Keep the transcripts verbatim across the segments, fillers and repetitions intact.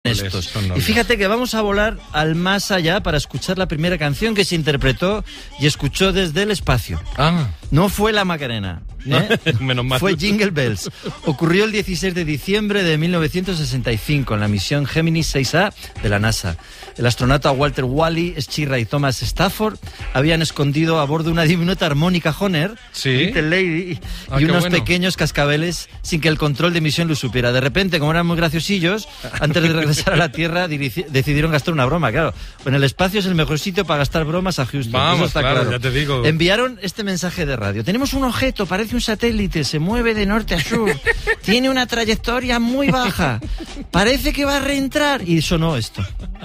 estos. Y fíjate que vamos a volar al más allá para escuchar la primera canción que se interpretó y escuchó desde el espacio. Ah. No fue la Macarena, ¿eh? Menos mal. Fue Jingle Bells. Ocurrió el dieciséis de diciembre de mil novecientos sesenta y cinco en la misión Gemini seis A de la NASA. El astronauta Walter Wally, Schirra y Thomas Stafford habían escondido a bordo una diminuta armónica Hohner, ¿Sí? Little Lady, y Ah, unos bueno. pequeños cascabeles sin que el control de misión lo supiera. De repente, como eran muy graciosillos, antes de regresar a la Tierra dirigi- decidieron gastar una broma, claro. En el espacio es el mejor sitio para gastar bromas a Houston. Vamos, Eso está claro, claro. ya te digo. Enviaron este mensaje de radio. Tenemos un objeto, parece un satélite, se mueve de norte a sur, tiene una trayectoria muy baja, parece que va a reentrar. Y sonó esto.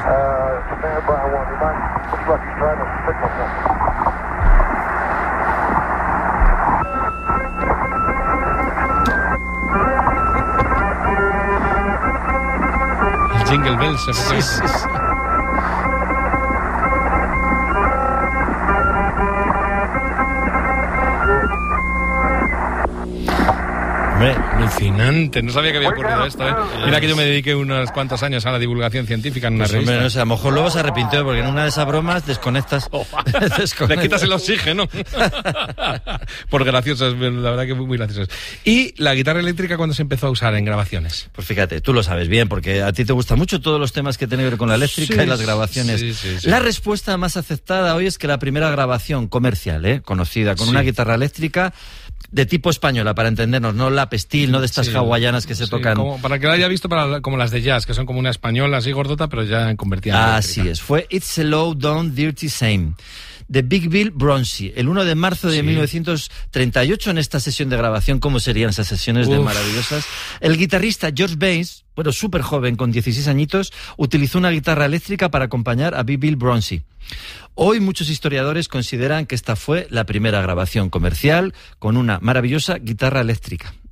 El Jingle Bells. Sí, sí, sí. Hombre, Alucinante, no sabía que había ocurrido esto, ¿eh? Mira que yo me dediqué unos cuantos años a la divulgación científica en una pues, revista. hombre, no sé, a lo mejor luego se arrepintió porque en una de esas bromas desconectas. Oh, desconectas. Le quitas el oxígeno. Por graciosas, la verdad que muy, muy graciosas. ¿Y la guitarra eléctrica cuándo se empezó a usar en grabaciones? Pues fíjate, tú lo sabes bien, porque a ti te gustan mucho todos los temas que tienen que ver con la eléctrica Sí, y las grabaciones. sí, sí, sí. La respuesta más aceptada hoy es que la primera grabación comercial, ¿eh? conocida, con Sí. una guitarra eléctrica de tipo española, para entendernos, no la pestil, no de estas Sí, hawaianas que se sí, tocan. como para que la haya visto, para, como las de jazz, que son como una española así gordota, pero ya convertida en Así eléctrica. es, fue It's a Low Down Dirty Same, de Big Bill Bronzy, el uno de marzo de Sí. mil novecientos treinta y ocho, en esta sesión de grabación. ¿Cómo serían esas sesiones de Uf. maravillosas? El guitarrista George Baines, bueno, súper joven, con dieciséis añitos, utilizó una guitarra eléctrica para acompañar a Big Bill Bronzy. Hoy muchos historiadores consideran que esta fue la primera grabación comercial con una maravillosa guitarra eléctrica.